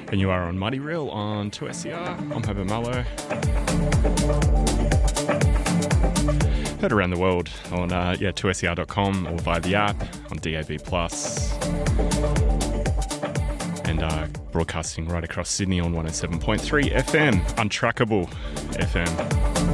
And you are on Mighty Real on 2SER. I'm Herbert Mallow. Heard around the world on 2SER.com or via the app on DAB+. And broadcasting right across Sydney on 107.3 FM, Untrackable FM.